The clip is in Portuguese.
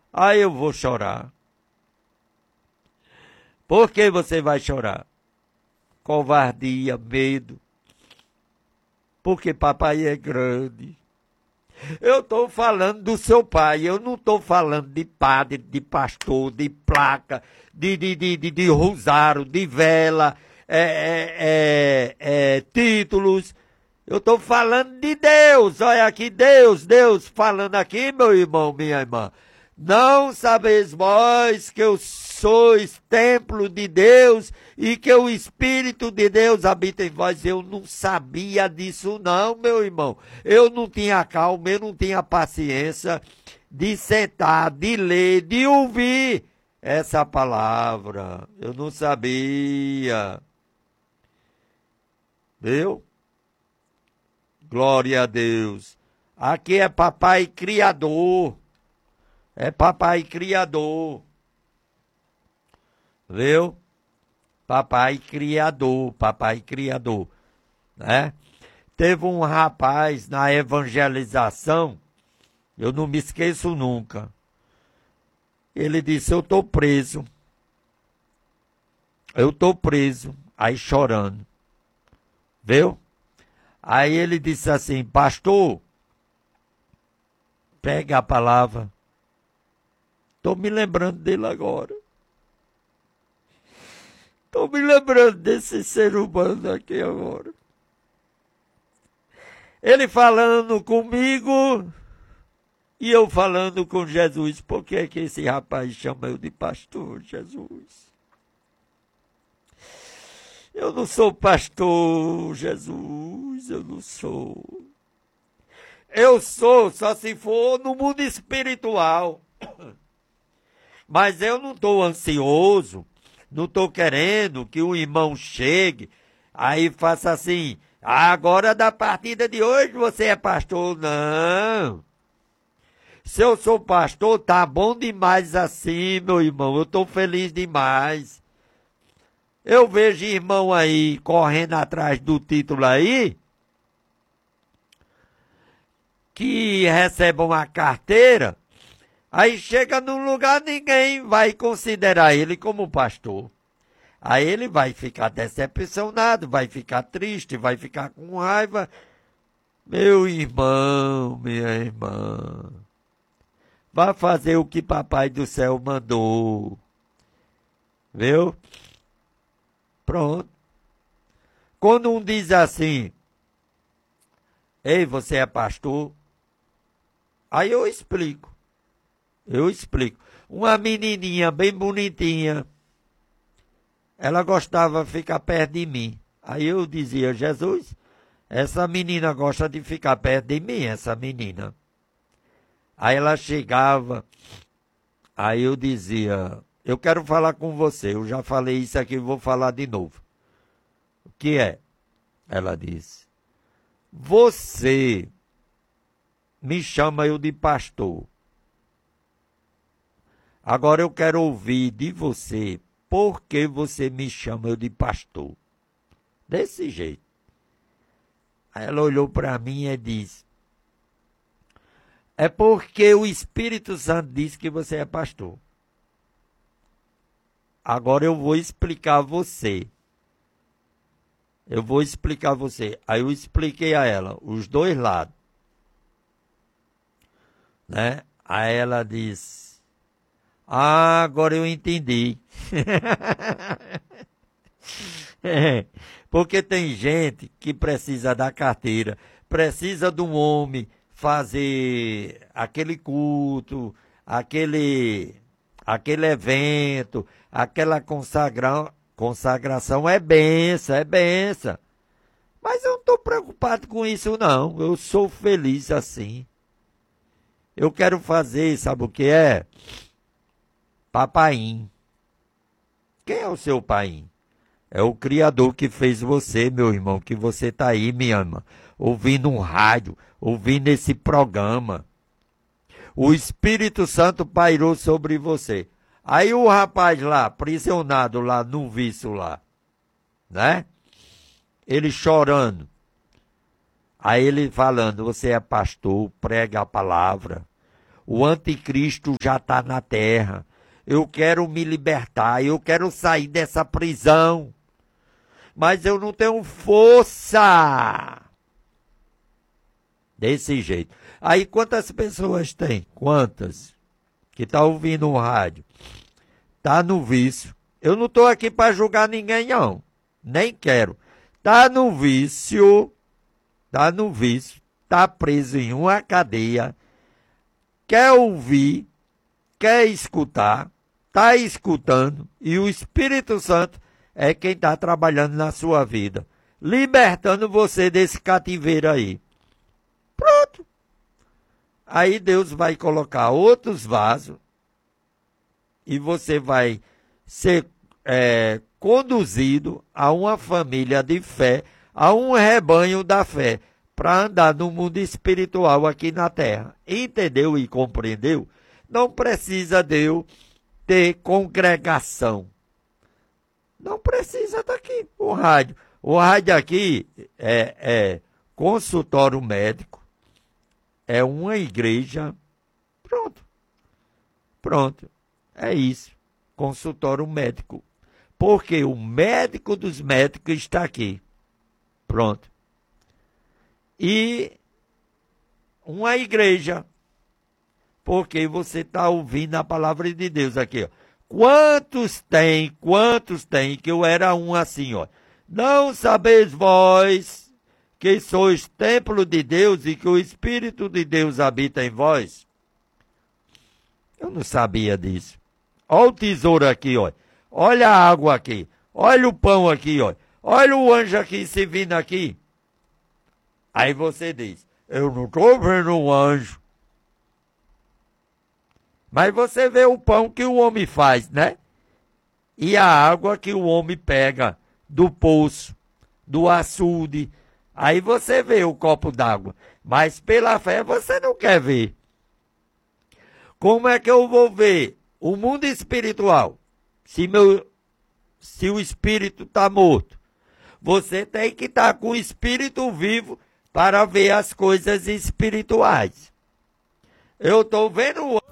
Aí eu vou chorar. Por que você vai chorar? Covardia, medo. Porque papai é grande. Eu estou falando do seu pai, eu não estou falando de padre, de pastor, de placa, de rosário, de vela, títulos. Eu estou falando de Deus. Olha aqui, Deus falando aqui, meu irmão, minha irmã. Não sabeis vós que eu sois templo de Deus e que o Espírito de Deus habita em vós. Eu não sabia disso não, meu irmão. Eu não tinha calma, eu não tinha paciência de sentar, de ler, de ouvir essa palavra. Eu não sabia. Viu? Glória a Deus. Aqui é papai criador. É papai criador. Viu? Papai criador, né? Teve um rapaz na evangelização, eu não me esqueço nunca. Ele disse, eu tô preso. Aí chorando. Viu? Aí ele disse assim, pastor, pega a palavra. Estou me lembrando dele agora. Estou me lembrando desse ser humano aqui agora. Ele falando comigo e eu falando com Jesus. Por que é que esse rapaz chama eu de pastor, Jesus? Eu não sou pastor, Jesus, eu não sou. Eu sou, só se for no mundo espiritual. Mas eu não estou ansioso, não estou querendo que o irmão chegue, aí faça assim, agora da partida de hoje você é pastor. Não. Se eu sou pastor, tá bom demais assim, meu irmão, eu estou feliz demais. Eu vejo irmão aí correndo atrás do título aí, que recebam uma carteira, aí chega num lugar, ninguém vai considerar ele como pastor. Aí ele vai ficar decepcionado, vai ficar triste, vai ficar com raiva. Meu irmão, minha irmã, vá fazer o que papai do céu mandou. Viu? Pronto. Quando um diz assim, ei, você é pastor? Aí eu explico. Uma menininha bem bonitinha, ela gostava de ficar perto de mim. Aí eu dizia, Jesus, essa menina gosta de ficar perto de mim, essa menina. Aí ela chegava, aí eu dizia, eu quero falar com você, eu já falei isso aqui, vou falar de novo. O que é? Ela disse, você me chama eu de pastor. Agora eu quero ouvir de você, por que você me chama eu de pastor? Desse jeito. Aí ela olhou para mim e disse, é porque o Espírito Santo disse que você é pastor. Agora eu vou explicar a você. Aí eu expliquei a ela, os dois lados. Né? Aí ela disse, agora eu entendi. Porque tem gente que precisa da carteira, precisa de um homem fazer aquele culto, aquele evento, aquela consagração, é benção, é benção. Mas eu não estou preocupado com isso não, eu sou feliz assim. Eu quero fazer, sabe o que é? Papaim. Quem é o seu pai? É o Criador que fez você, meu irmão, que você está aí, minha irmã, ouvindo um rádio, ouvindo esse programa. O Espírito Santo pairou sobre você. Aí o rapaz lá, aprisionado lá no vício lá, né? Ele chorando. Aí ele falando, você é pastor, prega a palavra. O anticristo já está na terra. Eu quero me libertar, eu quero sair dessa prisão. Mas eu não tenho força. Desse jeito. Aí quantas pessoas tem? Quantas? Que tá ouvindo o rádio. Tá no vício. Eu não estou aqui para julgar ninguém, não. Nem quero. Tá no vício. Tá no vício. Tá preso em uma cadeia. Quer ouvir. Quer escutar. Tá escutando. E o Espírito Santo é quem está trabalhando na sua vida. Libertando você desse cativeiro aí. Pronto. Aí Deus vai colocar outros vasos. E você vai ser conduzido a uma família de fé, a um rebanho da fé, para andar no mundo espiritual aqui na terra. Entendeu e compreendeu? Não precisa Deus ter congregação. Não precisa daqui, o rádio. O rádio aqui é consultório médico, é uma igreja, pronto. Pronto, é isso, consultório médico. Porque o médico dos médicos está aqui. Pronto. E uma igreja. Porque você está ouvindo a palavra de Deus aqui, ó. Quantos tem, que eu era um assim, ó. Não sabeis vós que sois templo de Deus e que o Espírito de Deus habita em vós? Eu não sabia disso. Olha o tesouro aqui, ó. Olha a água aqui. Olha o pão aqui, ó. Olha o anjo aqui se vindo aqui. Aí você diz, eu não estou vendo um anjo. Mas você vê o pão que o homem faz, né? E a água que o homem pega do poço, do açude. Aí você vê o copo d'água. Mas pela fé você não quer ver. Como é que eu vou ver o mundo espiritual? Se o espírito está morto. Você tem que estar com o espírito vivo para ver as coisas espirituais. Eu estou vendo o